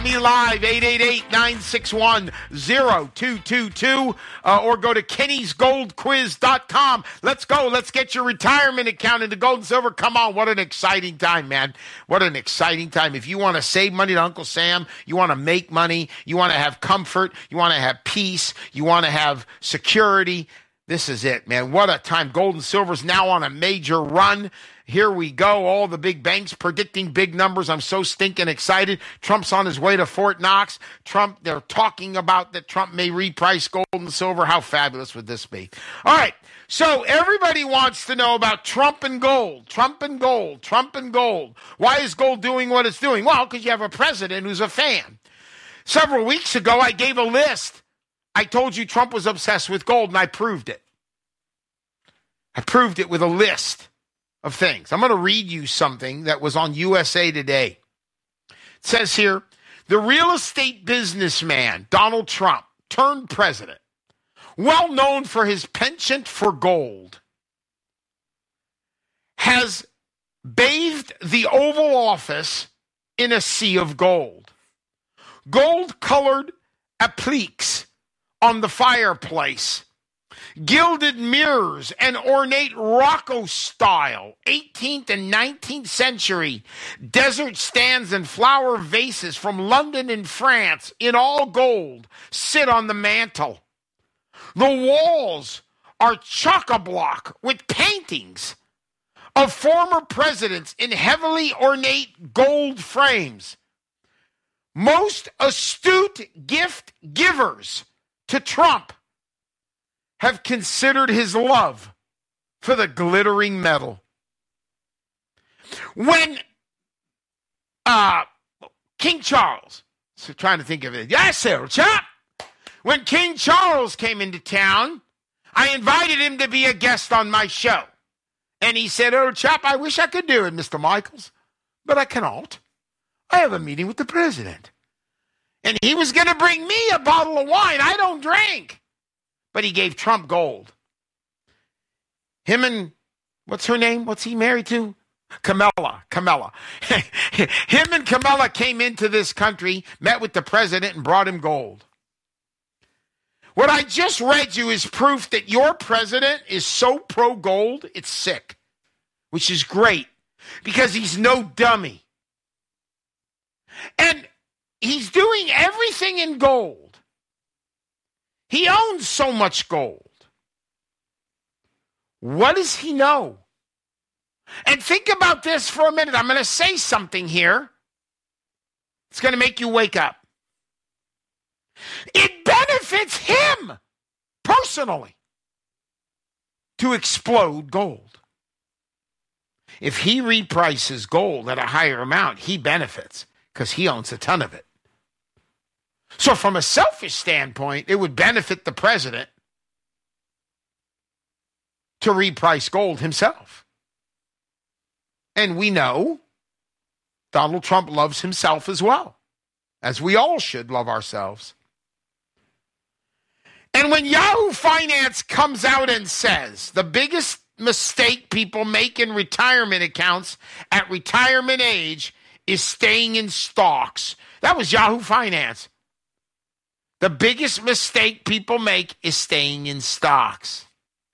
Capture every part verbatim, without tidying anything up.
Me live, eight eight eight, nine six one, zero two two two, uh, or go to Kenny's Gold Quiz dot com. Let's go. Let's get your retirement account into gold and silver. Come on. What an exciting time, man. What an exciting time. If you want to save money to Uncle Sam, you want to make money, you want to have comfort, you want to have peace, you want to have security, this is it, man. What a time. Gold and silver is now on a major run. Here we go. All the big banks predicting big numbers. I'm so stinking excited. Trump's on his way to Fort Knox. Trump, they're talking about that Trump may reprice gold and silver. How fabulous would this be? All right. So everybody wants to know about Trump and gold, Trump and gold, Trump and gold. Why is gold doing what it's doing? Well, because you have a president who's a fan. Several weeks ago, I gave a list. I told you Trump was obsessed with gold, and I proved it. I proved it with a list of things. I'm going to read you something that was on U S A Today. It says here, the real estate businessman, Donald Trump, turned president, well known for his penchant for gold, has bathed the Oval Office in a sea of gold. Gold-colored appliques on the fireplace, gilded mirrors, and ornate Rocco-style eighteenth and nineteenth century desert stands and flower vases from London and France in all gold sit on the mantel. The walls are chock-a-block with paintings of former presidents in heavily ornate gold frames. Most astute gift givers to Trump have considered his love for the glittering metal. When uh, King Charles, so trying to think of it, yes, sir, chap. When King Charles came into town, I invited him to be a guest on my show. And he said, oh, chap, I wish I could do it, Mister Michaels, but I cannot. I have a meeting with the president. And he was going to bring me a bottle of wine. I don't drink. But he gave Trump gold. Him and, what's her name? What's he married to? Kamala. Kamala. Him and Kamala came into this country, met with the president, and brought him gold. What I just read you is proof that your president is so pro-gold, it's sick. Which is great, because he's no dummy. And he's doing everything in gold. He owns so much gold. What does he know? And think about this for a minute. I'm going to say something here. It's going to make you wake up. It benefits him personally to explode gold. If he reprices gold at a higher amount, he benefits because he owns a ton of it. So from a selfish standpoint, it would benefit the president to reprice gold himself. And we know Donald Trump loves himself as well, as we all should love ourselves. And when Yahoo Finance comes out and says the biggest mistake people make in retirement accounts at retirement age is staying in stocks. That was Yahoo Finance. The biggest mistake people make is staying in stocks.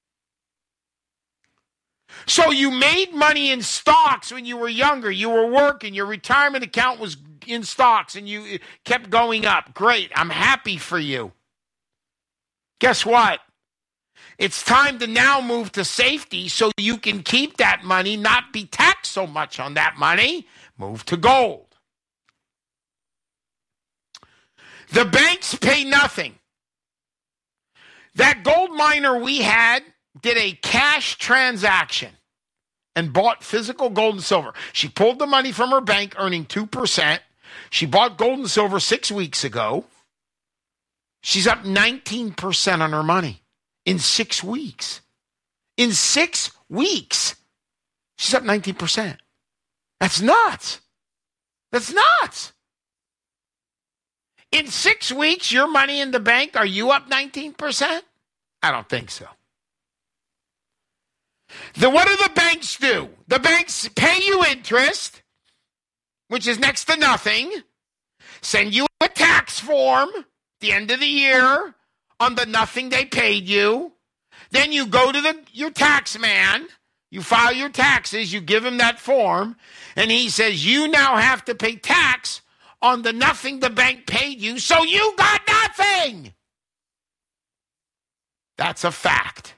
So you made money in stocks when you were younger. You were working. Your retirement account was in stocks and you kept going up. Great. I'm happy for you. Guess what? It's time to now move to safety so you can keep that money, not be taxed so much on that money. Move to gold. The banks pay nothing. That gold miner we had did a cash transaction and bought physical gold and silver. She pulled the money from her bank, earning two percent. She bought gold and silver six weeks ago. She's up nineteen percent on her money in six weeks. In six weeks, she's up nineteen percent. That's nuts. That's nuts. In six weeks, your money in the bank, are you up nineteen percent? I don't think so. Then what do the banks do? The banks pay you interest, which is next to nothing, send you a tax form at the end of the year on the nothing they paid you. Then you go to the your tax man, you file your taxes, you give him that form, and he says you now have to pay tax on the nothing the bank paid you, so you got nothing. That's a fact.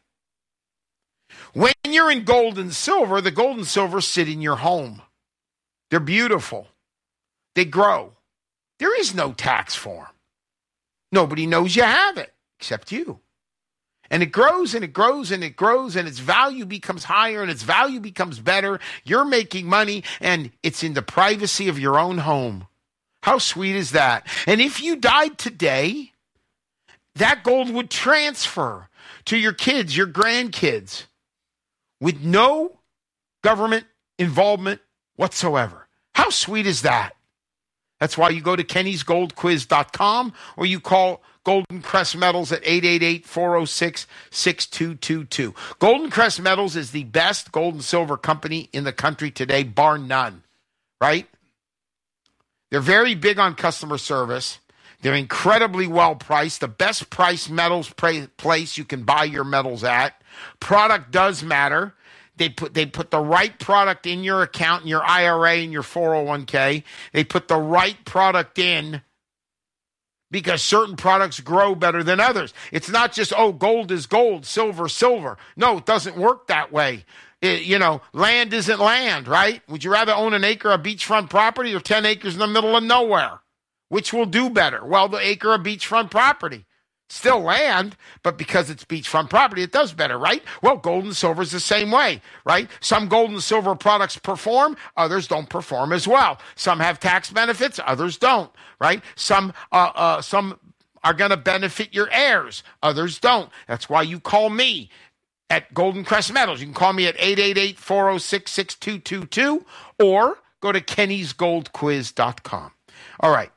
When you're in gold and silver, the gold and silver sit in your home. They're beautiful. They grow. There is no tax form. Nobody knows you have it except you. And it grows and it grows and it grows and its value becomes higher and its value becomes better. You're making money and it's in the privacy of your own home. How sweet is that? And if you died today, that gold would transfer to your kids, your grandkids, with no government involvement whatsoever. How sweet is that? That's why you go to Kennys Gold Quiz dot com or you call Golden Crest Metals at eight eight eight, four oh six, six two two two. Golden Crest Metals is the best gold and silver company in the country today, bar none, right? They're very big on customer service. They're incredibly well priced, the best priced metals pra- place you can buy your metals at. Product does matter. They put they put the right product in your account, in your I R A, in your four oh one k. They put the right product in because certain products grow better than others. It's not just, oh, gold is gold, silver, silver. No, it doesn't work that way. It, you know, land isn't land, right? Would you rather own an acre of beachfront property or ten acres in the middle of nowhere? Which will do better? Well, the acre of beachfront property. Still land, but because it's beachfront property, it does better, right? Well, gold and silver is the same way, right? Some gold and silver products perform, others don't perform as well. Some have tax benefits, others don't, right? Some uh, uh, some are going to benefit your heirs, others don't. That's why you call me at Golden Crest Metals. You can call me at eight eight eight, four oh six, six two two two or go to Kennys Gold Quiz dot com. All right.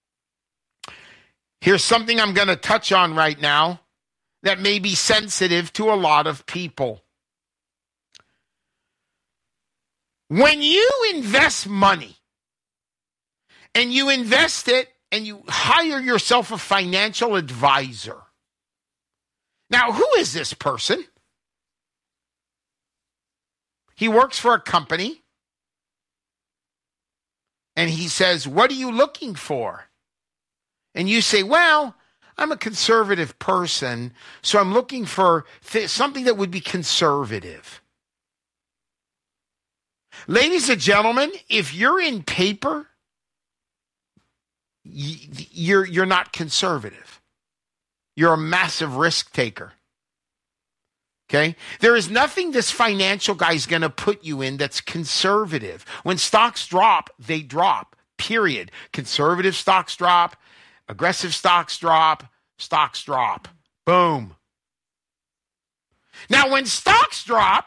Here's something I'm going to touch on right now that may be sensitive to a lot of people. When you invest money and you invest it and you hire yourself a financial advisor. Now, who is this person? He works for a company and he says, "What are you looking for?" And you say, "Well, I'm a conservative person, so I'm looking for th- something that would be conservative." Ladies and gentlemen, if you're in paper, y- you're you're not conservative. You're a massive risk taker. Okay? There is nothing this financial guy is going to put you in that's conservative. When stocks drop, they drop, period. Conservative stocks drop. Aggressive stocks drop, stocks drop. Boom. Now, when stocks drop,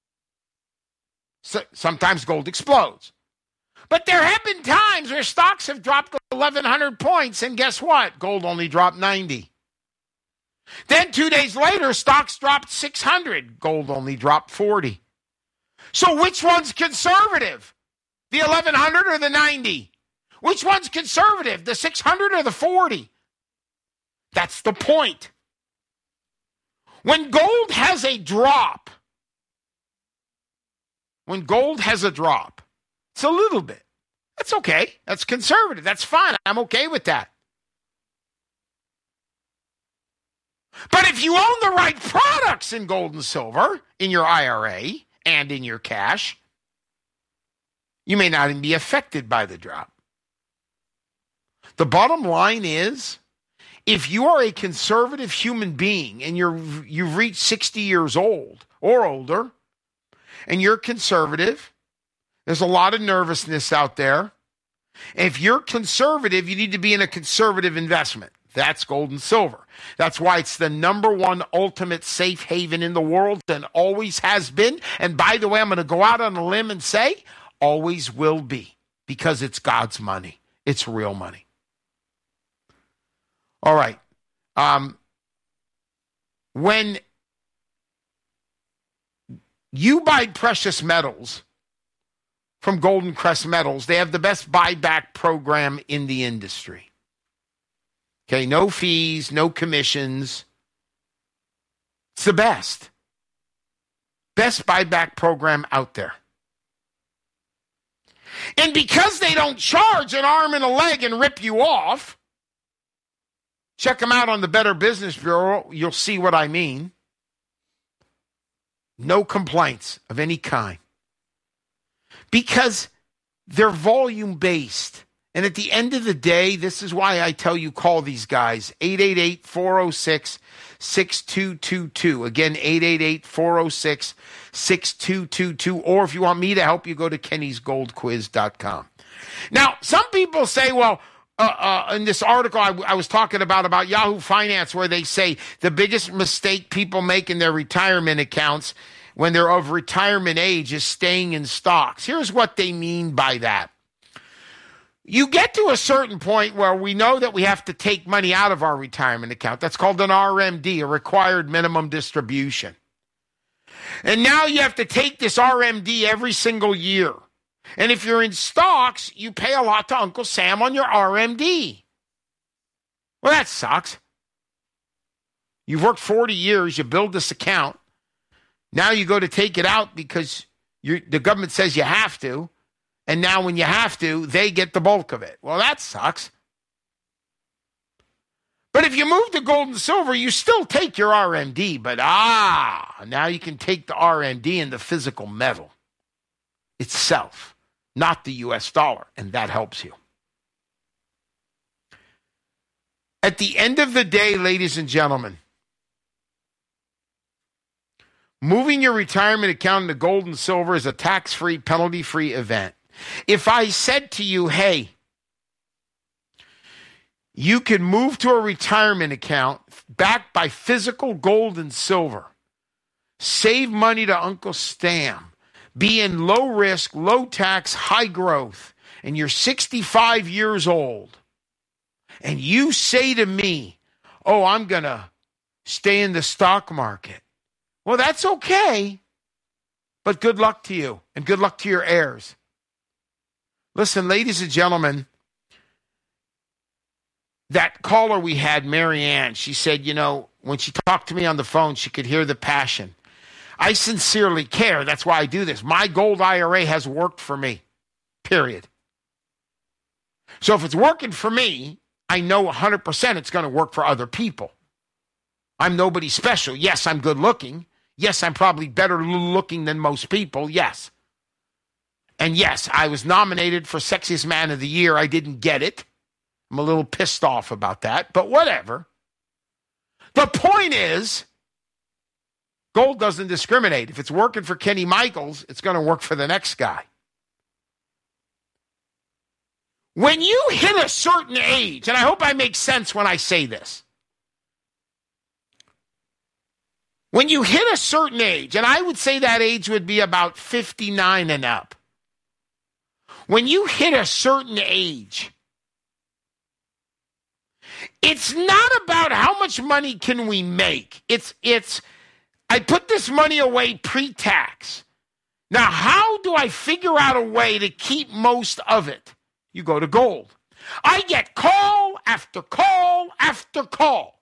so sometimes gold explodes. But there have been times where stocks have dropped eleven hundred points, and guess what? Gold only dropped ninety. Then two days later, stocks dropped six hundred. Gold only dropped forty. So which one's conservative? The eleven hundred or the ninety? Which one's conservative, the six hundred or the forty? That's the point. When gold has a drop, when gold has a drop, it's a little bit. That's okay. That's conservative. That's fine. I'm okay with that. But if you own the right products in gold and silver, in your I R A and in your cash, you may not even be affected by the drop. The bottom line is, if you are a conservative human being and you're you've reached sixty years old or older, and you're conservative, there's a lot of nervousness out there. If you're conservative, you need to be in a conservative investment. That's gold and silver. That's why it's the number one ultimate safe haven in the world and always has been. And by the way, I'm going to go out on a limb and say, always will be, because it's God's money. It's real money. All right. Um, when you buy precious metals from Golden Crest Metals. They have the best buyback program in the industry. Okay, no fees, no commissions. It's the best. Best buyback program out there. And because they don't charge an arm and a leg and rip you off, check them out on the Better Business Bureau. You'll see what I mean. No complaints of any kind. Because they're volume-based. And at the end of the day, this is why I tell you call these guys. eight eight eight, four oh six, six two two two. Again, eight eight eight, four oh six, six two two two. Or if you want me to help you, go to kennys gold quiz dot com. Now, some people say, well, uh, uh, in this article I, I was talking about, about Yahoo Finance, where they say the biggest mistake people make in their retirement accounts when they're of retirement age is staying in stocks. Here's what they mean by that. You get to a certain point where we know that we have to take money out of our retirement account. That's called an R M D, a required minimum distribution. And now you have to take this R M D every single year. And if you're in stocks, you pay a lot to Uncle Sam on your R M D. Well, that sucks. You've worked forty years, you build this account. Now you go to take it out because you're, the government says you have to. And now when you have to, they get the bulk of it. Well, that sucks. But if you move to gold and silver, you still take your R M D. But ah, now you can take the R M D and the physical metal itself, not the U S dollar. And that helps you. At the end of the day, ladies and gentlemen, moving your retirement account into gold and silver is a tax-free, penalty-free event. If I said to you, hey, you can move to a retirement account backed by physical gold and silver, save money to Uncle Sam, be in low risk, low tax, high growth, and you're sixty-five years old, and you say to me, oh, I'm going to stay in the stock market. Well, that's okay, but good luck to you, and good luck to your heirs. Listen, ladies and gentlemen, that caller we had, Mary Ann, she said, you know, when she talked to me on the phone, she could hear the passion. I sincerely care. That's why I do this. My gold I R A has worked for me, period. So if it's working for me, I know one hundred percent it's going to work for other people. I'm nobody special. Yes, I'm good looking. Yes, I'm probably better looking than most people. Yes. And yes, I was nominated for Sexiest Man of the Year. I didn't get it. I'm a little pissed off about that, but whatever. The point is, gold doesn't discriminate. If it's working for Kenny Michaels, it's going to work for the next guy. When you hit a certain age, and I hope I make sense when I say this, when you hit a certain age, and I would say that age would be about fifty-nine and up, when you hit a certain age, it's not about how much money can we make. It's, it's, I put this money away pre-tax. Now, how do I figure out a way to keep most of it? You go to gold. I get call after call after call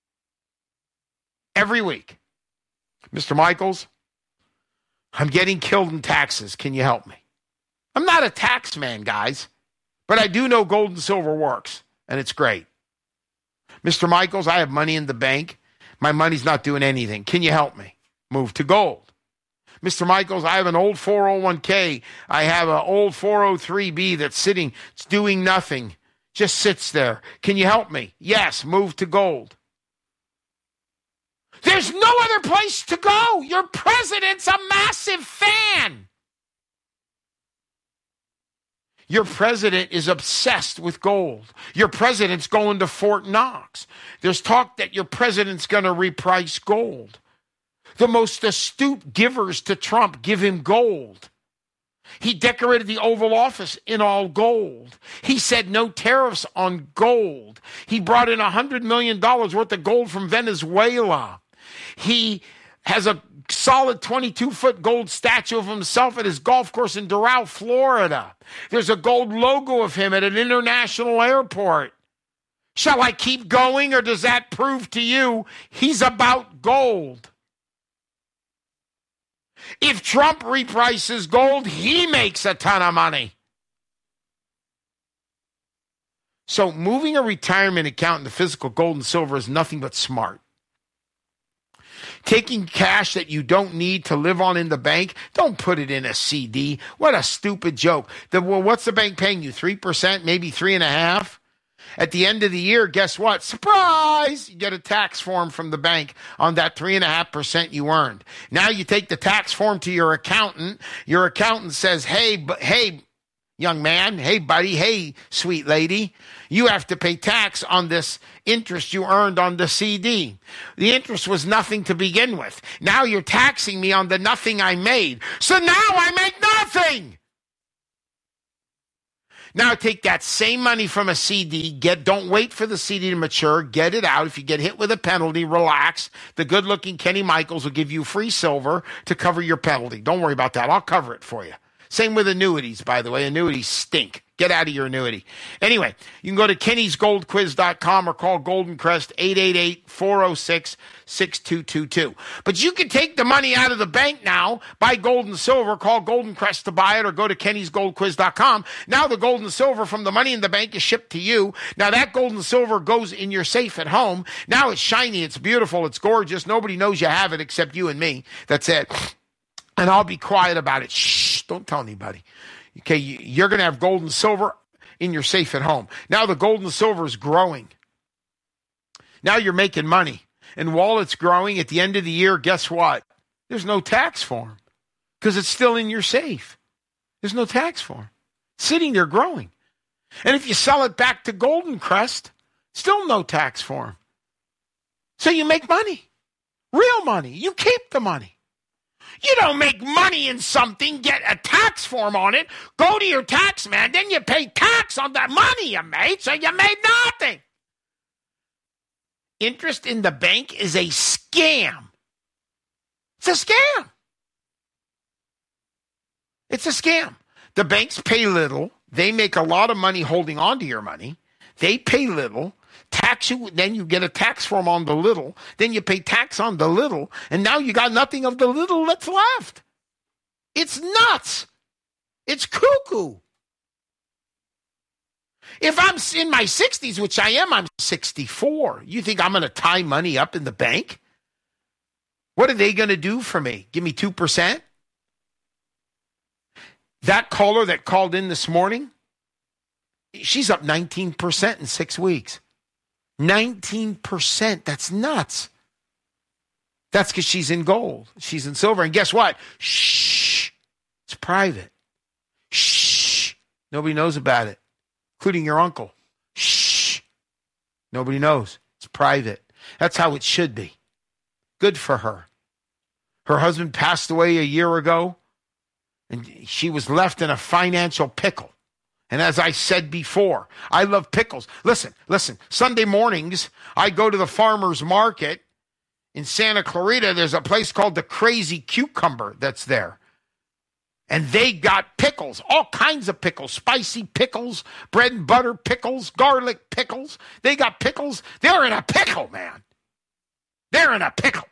every week. Mister Michaels, I'm getting killed in taxes. Can you help me? I'm not a tax man, guys, but I do know gold and silver works, and it's great. Mister Michaels, I have money in the bank. My money's not doing anything. Can you help me? Move to gold. Mister Michaels, I have an old four oh one k. I have an old four oh three b that's sitting, it's doing nothing, just sits there. Can you help me? Yes, move to gold. There's no other place to go. Your president's a massive fan. Your president is obsessed with gold. Your president's going to Fort Knox. There's talk that your president's going to reprice gold. The most astute givers to Trump give him gold. He decorated the Oval Office in all gold. He said no tariffs on gold. He brought in one hundred million dollars worth of gold from Venezuela. He has a solid twenty-two foot gold statue of himself at his golf course in Doral, Florida. There's a gold logo of him at an international airport. Shall I keep going, or does that prove to you he's about gold? If Trump reprices gold, he makes a ton of money. So moving a retirement account into physical gold and silver is nothing but smart. Taking cash that you don't need to live on in the bank, don't put it in a C D. What a stupid joke. The, well, what's the bank paying you? three percent, maybe three and a half? At the end of the year, guess what? Surprise! You get a tax form from the bank on that three and a half percent you earned. Now you take the tax form to your accountant. Your accountant says, hey, but hey, young man, hey, buddy, hey, sweet lady, you have to pay tax on this interest you earned on the C D. The interest was nothing to begin with. Now you're taxing me on the nothing I made. So now I make nothing. Now take that same money from a C D, get, don't wait for the C D to mature, get it out. If you get hit with a penalty, relax. The good-looking Kenny Michaels will give you free silver to cover your penalty. Don't worry about that. I'll cover it for you. Same with annuities, by the way. Annuities stink. Get out of your annuity. Anyway, you can go to Kennys Gold Quiz dot com or call Golden Crest eight eight eight, four oh six, six two two two. But you can take the money out of the bank now, buy gold and silver, call Golden Crest to buy it, or go to Kennys Gold Quiz dot com. Now the gold and silver from the money in the bank is shipped to you. Now that gold and silver goes in your safe at home. Now it's shiny, it's beautiful, it's gorgeous. Nobody knows you have it except you and me. That's it. And I'll be quiet about it. Shh, don't tell anybody. Okay, you're going to have gold and silver in your safe at home. Now the gold and silver is growing. Now you're making money. And while it's growing, at the end of the year, guess what? There's no tax form because it's still in your safe. There's no tax form. It's sitting there growing. And if you sell it back to Golden Crest, still no tax form. So you make money. Real money. You keep the money. You don't make money in something, get a tax form on it, go to your tax man, then you pay tax on that money you made, so you made nothing. Interest in the bank is a scam. It's a scam. It's a scam. The banks pay little. They make a lot of money holding on to your money. They pay little. Tax you, then you get a tax form on the little, then you pay tax on the little, and now you got nothing of the little that's left. It's nuts. It's cuckoo. If I'm in my sixties, which I am, I'm sixty-four, you think I'm going to tie money up in the bank? What are they going to do for me? Give me two percent? That caller that called in this morning, she's up nineteen percent in six weeks. nineteen percent. That's nuts. That's because she's in gold. She's in silver. And guess what? Shh. It's private. Shh. Nobody knows about it, including your uncle. Shh. Nobody knows. It's private. That's how it should be. Good for her. Her husband passed away a year ago, and she was left in a financial pickle. And as I said before, I love pickles. Listen, listen, Sunday mornings, I go to the farmer's market in Santa Clarita. There's a place called the Crazy Cucumber that's there. And they got pickles, all kinds of pickles, spicy pickles, bread and butter pickles, garlic pickles. They got pickles. They're in a pickle, man. They're in a pickle.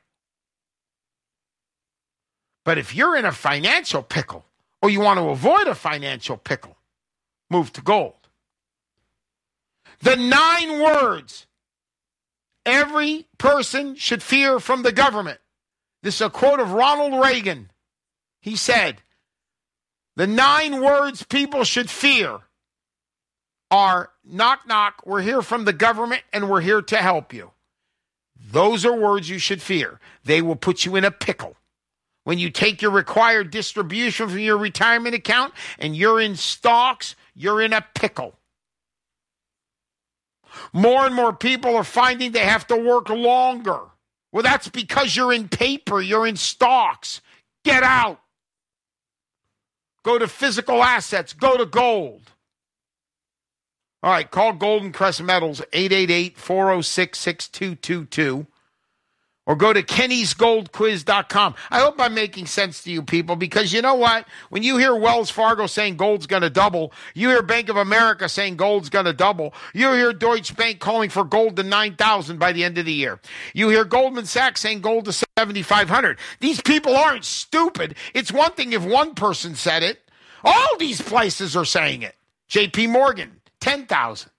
But if you're in a financial pickle, or you want to avoid a financial pickle, move to gold. The nine words every person should fear from the government. This is a quote of Ronald Reagan. He said, the nine words people should fear are knock, knock, we're here from the government and we're here to help you. Those are words you should fear. They will put you in a pickle. When you take your required distribution from your retirement account and you're in stocks, you're in a pickle. More and more people are finding they have to work longer. Well, that's because you're in paper, you're in stocks. Get out. Go to physical assets, go to gold. All right, call Golden Crest Metals, eight eight eight, four oh six, six two two two. or go to Kennys Gold Quiz dot com. I hope I'm making sense to you people, because you know what? When you hear Wells Fargo saying gold's going to double, you hear Bank of America saying gold's going to double, you hear Deutsche Bank calling for gold to nine thousand by the end of the year. You hear Goldman Sachs saying gold to seventy-five hundred. These people aren't stupid. It's one thing if one person said it. All these places are saying it. J P Morgan, ten thousand.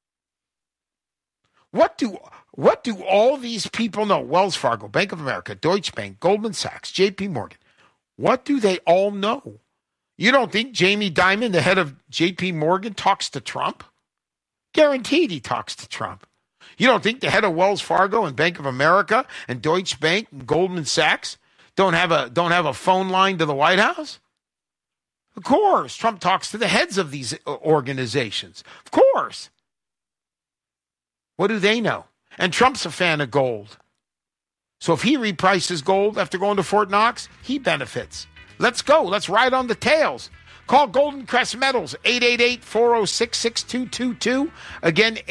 What do what do all these people know? Wells Fargo, Bank of America, Deutsche Bank, Goldman Sachs, J P Morgan. What do they all know? You don't think Jamie Dimon, the head of J P Morgan, talks to Trump? Guaranteed he talks to Trump. You don't think the head of Wells Fargo and Bank of America and Deutsche Bank and Goldman Sachs don't have a don't have a phone line to the White House? Of course. Trump talks to the heads of these organizations. Of course. What do they know? And Trump's a fan of gold. So if he reprices gold after going to Fort Knox, he benefits. Let's go. Let's ride on the tails. Call Golden Crest Metals, eight eight eight, four oh six, six two two two. Again,